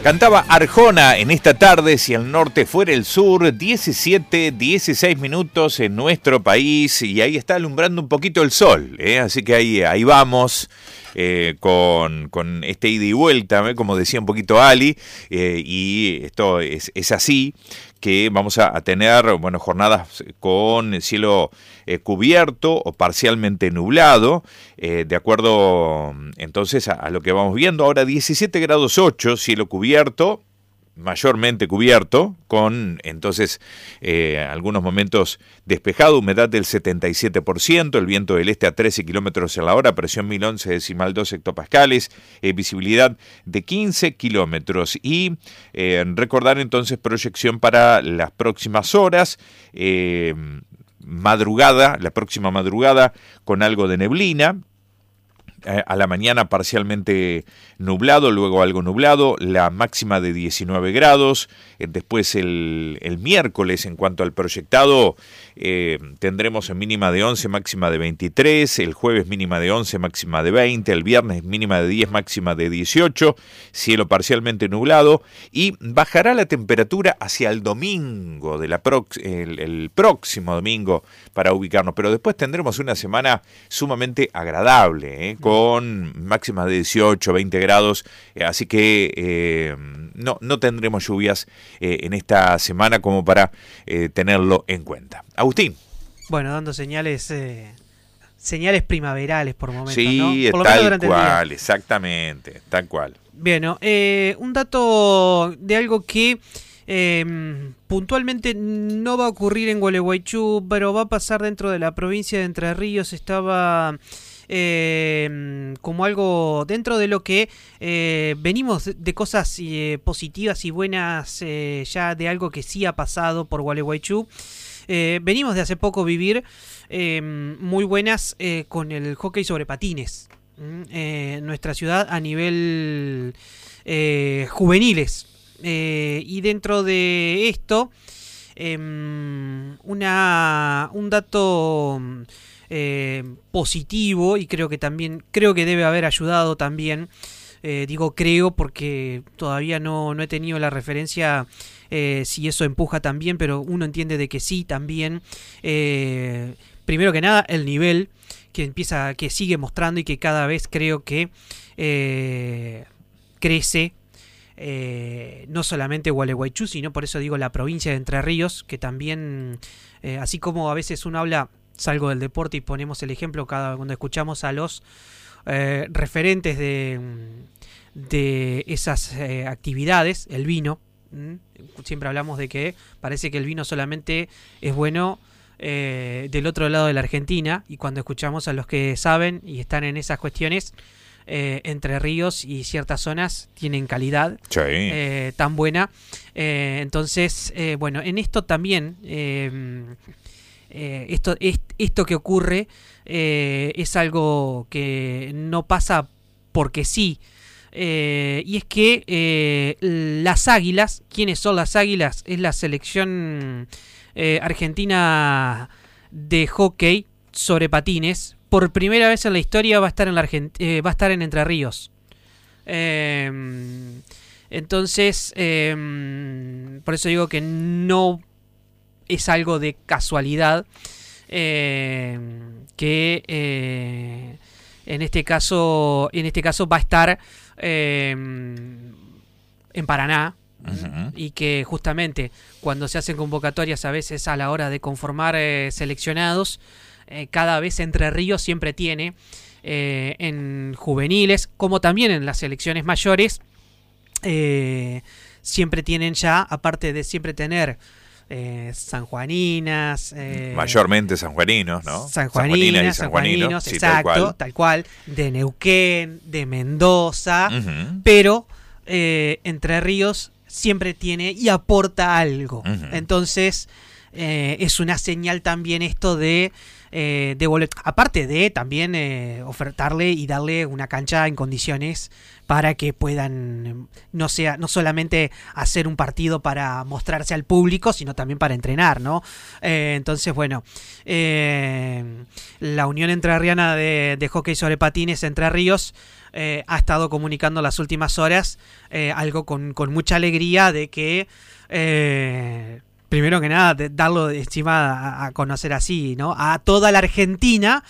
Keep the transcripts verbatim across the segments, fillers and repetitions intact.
Cantaba Arjona en esta tarde, si el norte fuera el sur, diecisiete, dieciséis minutos en nuestro país y ahí está alumbrando un poquito el sol, ¿eh? Así que ahí, ahí vamos eh, con, con este ida y vuelta, ¿eh? Como decía un poquito Ali, eh, y esto es, es así, que vamos a, a tener bueno, jornadas con cielo eh, cubierto o parcialmente nublado, eh, de acuerdo entonces a, a lo que vamos viendo. Ahora diecisiete grados ocho, cielo cubierto, mayormente cubierto, con entonces eh, algunos momentos despejado, humedad del setenta y siete por ciento, el viento del este a trece kilómetros en la hora, presión mil once decimal dos hectopascales, eh, visibilidad de quince kilómetros. Y eh, recordar entonces proyección para las próximas horas, eh, madrugada, la próxima madrugada con algo de neblina. A la mañana parcialmente nublado, luego algo nublado, la máxima de diecinueve grados, después el, el miércoles en cuanto al proyectado eh, tendremos mínima de once, máxima de veintitrés, el jueves mínima de once, máxima de veinte, el viernes mínima de diez, máxima de dieciocho, cielo parcialmente nublado y bajará la temperatura hacia el domingo, de la prox- el, el próximo domingo para ubicarnos, pero después tendremos una semana sumamente agradable, ¿eh? Con máximas de dieciocho, veinte grados, eh, así que eh, no, no tendremos lluvias eh, en esta semana como para eh, tenerlo en cuenta. Agustín. Bueno, dando señales eh, señales primaverales por momentos, sí, ¿no? Por lo tal menos durante cual, el día. Exactamente, tal cual. Bien, ¿no? eh, un dato de algo que eh, puntualmente no va a ocurrir en Gualeguaychú, pero va a pasar dentro de la provincia de Entre Ríos. Estaba... Eh, como algo dentro de lo que eh, venimos de cosas eh, positivas y buenas, eh, ya de algo que sí ha pasado por Gualeguaychú. Eh, venimos de hace poco vivir eh, muy buenas eh, con el hockey sobre patines en eh, nuestra ciudad a nivel eh, juveniles, eh, y dentro de esto eh, una un dato Eh, positivo, y creo que también creo que debe haber ayudado también, eh, digo creo porque todavía no, no he tenido la referencia eh, si eso empuja también, pero uno entiende de que sí también. Eh, primero que nada el nivel que empieza, que sigue mostrando y que cada vez creo que eh, crece. Eh, no solamente Gualeguaychú, sino por eso digo la provincia de Entre Ríos, que también eh, así como a veces uno habla, salgo del deporte y ponemos el ejemplo cada cuando escuchamos a los eh, referentes de, de esas eh, actividades, el vino. ¿m? Siempre hablamos de que parece que el vino solamente es bueno eh, del otro lado de la Argentina, y cuando escuchamos a los que saben y están en esas cuestiones, eh, Entre Ríos y ciertas zonas tienen calidad sí. eh, tan buena. Eh, entonces, eh, bueno, en esto también... Eh, Eh, esto, est, esto que ocurre eh, es algo que no pasa porque sí, eh, y es que eh, las Águilas, ¿quiénes son las Águilas? Es la selección eh, argentina de hockey sobre patines. Por primera vez en la historia va a estar en la Argent- eh, va a estar en Entre Ríos. Eh, entonces, eh, por eso digo que no es algo de casualidad, eh, que eh, en este caso en este caso va a estar eh, en Paraná. Uh-huh. Y que justamente cuando se hacen convocatorias a veces a la hora de conformar eh, seleccionados, eh, cada vez Entre Ríos siempre tiene eh, en juveniles como también en las selecciones mayores, eh, siempre tienen ya, aparte de siempre tener Eh, sanjuaninas, eh, mayormente sanjuaninos, ¿no? Sanjuaninas, y sanjuaninos, sí, exacto, tal cual. tal cual, de Neuquén, de Mendoza, Uh-huh. pero eh, Entre Ríos siempre tiene y aporta algo. Uh-huh. Entonces, eh, es una señal también esto de eh, devolver, aparte de también eh, ofertarle y darle una cancha en condiciones para que puedan no sea no solamente hacer un partido para mostrarse al público, sino también para entrenar, ¿no? Eh, entonces, bueno, eh, la Unión Entrerriana de, de Hockey sobre Patines Entre Ríos eh, ha estado comunicando las últimas horas eh, algo con, con mucha alegría de que eh, primero que nada, de darlo encima a, a conocer así, ¿no? A toda la Argentina,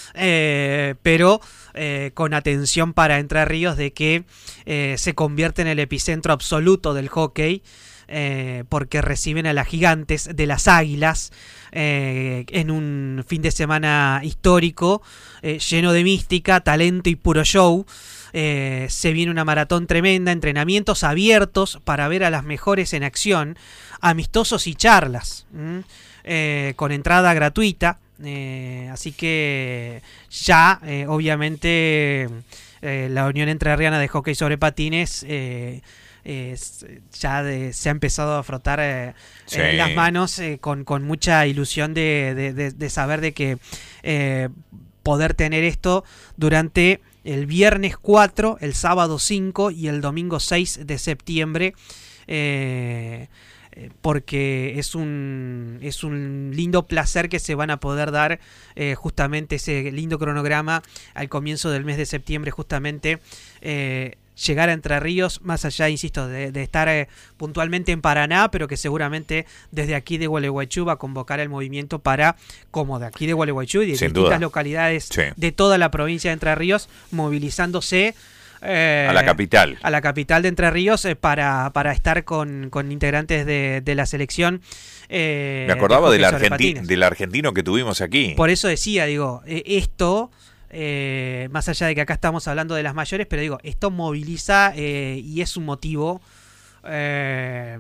eh, pero eh, con atención para Entre Ríos de que eh, se convierte en el epicentro absoluto del hockey, eh, porque reciben a las Gigantes de las Águilas eh, en un fin de semana histórico, eh, lleno de mística, talento y puro show. Eh, se viene una maratón tremenda, entrenamientos abiertos para ver a las mejores en acción, amistosos y charlas, eh, con entrada gratuita, eh, así que ya eh, obviamente eh, la Unión Entrerriana de Hockey sobre Patines eh, eh, ya de, se ha empezado a frotar eh, sí. eh, las manos eh, con, con mucha ilusión de, de, de, de saber de que eh, poder tener esto durante el viernes cuatro, el sábado cinco y el domingo seis de septiembre, eh, porque es un es un lindo placer que se van a poder dar eh, justamente ese lindo cronograma al comienzo del mes de septiembre, justamente eh, llegar a Entre Ríos, más allá, insisto, de, de estar eh, puntualmente en Paraná, pero que seguramente desde aquí de Gualeguaychú va a convocar el movimiento para, como de aquí de Gualeguaychú y de Sin distintas duda. localidades Sí. de toda la provincia de Entre Ríos, movilizándose eh, a la capital. a la capital de Entre Ríos eh, para, para estar con, con integrantes de, de la selección. Eh, Me acordaba de del, hockey sobre argenti patines. del argentino que tuvimos aquí. Por eso decía, digo, eh, esto... Eh, más allá de que acá estamos hablando de las mayores, pero digo, esto moviliza eh, y es un motivo eh,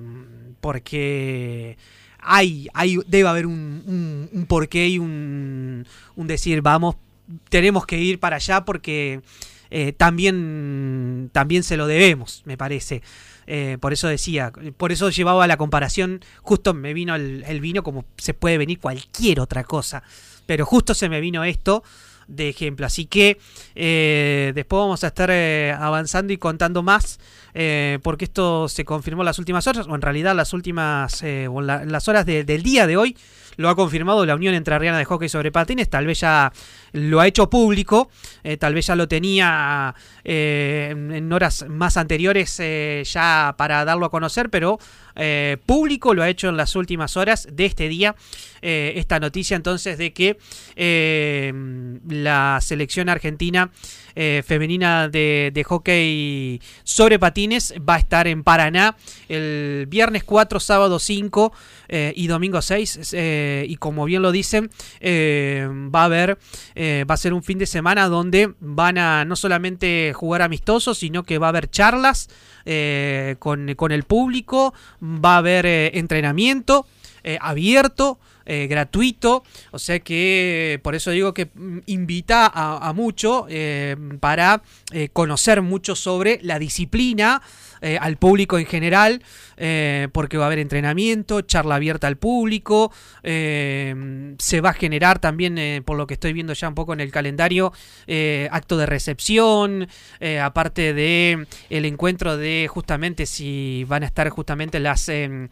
porque hay, hay debe haber un, un, un porqué y un, un decir, vamos, tenemos que ir para allá porque eh, también, también se lo debemos, me parece. Eh, por eso decía, por eso llevaba la comparación, justo me vino el, el vino, como se puede venir cualquier otra cosa, pero justo se me vino esto de ejemplo, así que eh, después vamos a estar eh, avanzando y contando más, eh, porque esto se confirmó las últimas horas, o en realidad las últimas eh, o la, las horas de, del día de hoy lo ha confirmado la Unión Entrerriana de Hockey sobre Patines, tal vez ya lo ha hecho público, eh, tal vez ya lo tenía eh, en, en horas más anteriores eh, ya para darlo a conocer, pero eh, público lo ha hecho en las últimas horas de este día, eh, esta noticia entonces de que eh, la selección argentina eh, femenina de, de hockey sobre patines va a estar en Paraná el viernes cuatro, sábado cinco eh, y domingo seis, eh, y como bien lo dicen, eh, va a haber eh, va a ser un fin de semana donde van a no solamente jugar amistosos, sino que va a haber charlas eh, con, con el público, va a haber eh, entrenamiento eh, abierto, Eh, gratuito, o sea que por eso digo que invita a, a mucho eh, para eh, conocer mucho sobre la disciplina eh, al público en general, eh, porque va a haber entrenamiento, charla abierta al público, eh, se va a generar también, eh, por lo que estoy viendo ya un poco en el calendario, eh, acto de recepción, eh, aparte de el encuentro de justamente si van a estar justamente las eh,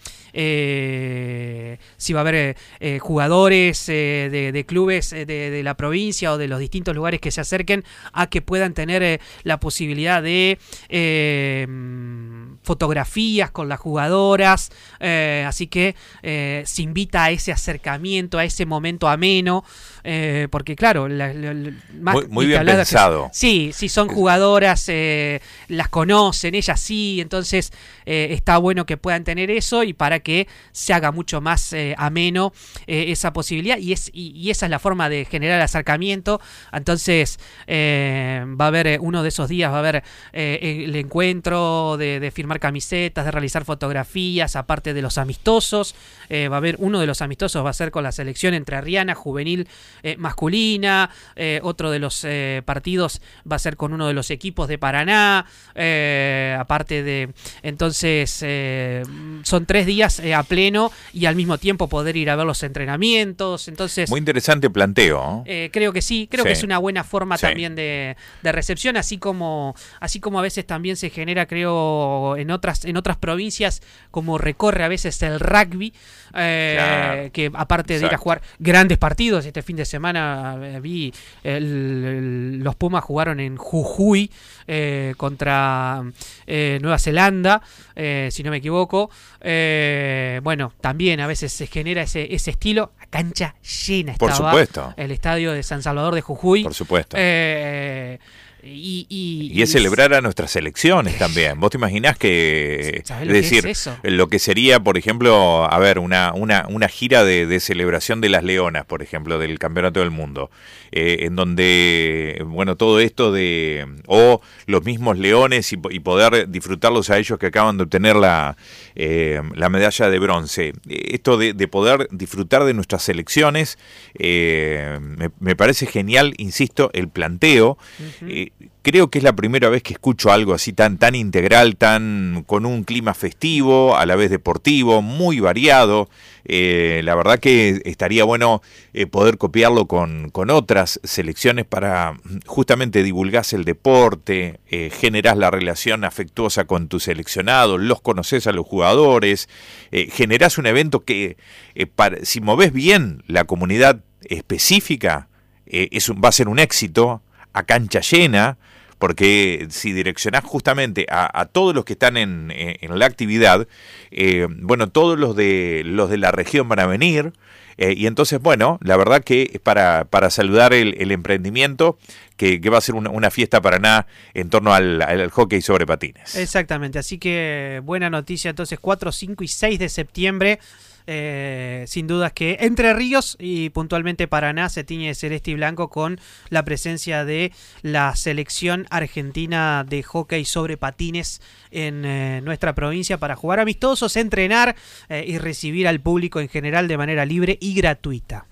eh, si va a haber eh, jugadores eh, de, de clubes eh, de, de la provincia o de los distintos lugares que se acerquen a que puedan tener eh, la posibilidad de eh, fotografías con las jugadoras, eh, así que eh, se invita a ese acercamiento, a ese momento ameno, eh, porque claro, la, la, la, más, muy, muy bien pensado. Que, sí, sí son jugadoras, eh, las conocen, ellas sí, entonces eh, está bueno que puedan tener eso y para que se haga mucho más eh, ameno eh, esa posibilidad y, es, y, y esa es la forma de generar acercamiento. Entonces eh, va a haber uno de esos días, va a haber eh, el encuentro de, de firmación firmar camisetas, de realizar fotografías, aparte de los amistosos. Eh, va a haber uno de los amistosos, va a ser con la selección entrerriana juvenil eh, masculina. Eh, otro de los eh, partidos va a ser con uno de los equipos de Paraná. Eh, aparte de... Entonces, eh, son tres días eh, a pleno y al mismo tiempo poder ir a ver los entrenamientos. Entonces, muy interesante planteo. Eh, creo que sí, creo sí. que es una buena forma sí. también de, de recepción, así como así como a veces también se genera, creo, en otras en otras provincias, como recorre a veces el rugby, eh, claro. que aparte Exacto. de ir a jugar grandes partidos, este fin de semana eh, vi el, el, los Pumas jugaron en Jujuy eh, contra eh, Nueva Zelanda, eh, si no me equivoco. Eh, bueno, también a veces se genera ese, ese estilo. Cancha llena estaba. Por supuesto. El estadio de San Salvador de Jujuy. Por supuesto. Eh, y, y, y es celebrar a nuestras selecciones también. ¿Vos te imaginás que, es lo decir, que es eso? Lo que sería, por ejemplo, a ver, una, una, una gira de, de celebración de las Leonas, por ejemplo, del Campeonato del Mundo, eh, en donde, bueno, todo esto de, o los mismos Leones y, y poder disfrutarlos a ellos que acaban de obtener la, eh, la medalla de bronce. Esto de, de poder disfrutar de nuestras selecciones, eh, me, me parece genial, insisto, el planteo. Uh-huh. eh, Creo que es la primera vez que escucho algo así tan, tan integral, tan con un clima festivo, a la vez deportivo, muy variado. Eh, la verdad que estaría bueno eh, poder copiarlo con, con otras selecciones para justamente divulgarse el deporte, eh, generás la relación afectuosa con tu seleccionado, los conoces a los jugadores, eh, generás un evento que, eh, para, si movés bien la comunidad específica, eh, es un, va a ser un éxito a cancha llena, porque si direccionás justamente a, a todos los que están en, en la actividad, eh, bueno, todos los de los de la región van a venir, eh, y entonces, bueno, la verdad que es para, para saludar el, el emprendimiento, que, que va a ser una, una fiesta Paraná en torno al, al hockey sobre patines. Exactamente, así que buena noticia, entonces cuatro, cinco y seis de septiembre. Eh, sin dudas que Entre Ríos y puntualmente Paraná se tiñe de celeste y blanco con la presencia de la selección argentina de hockey sobre patines en eh, nuestra provincia para jugar amistosos, entrenar eh, y recibir al público en general de manera libre y gratuita.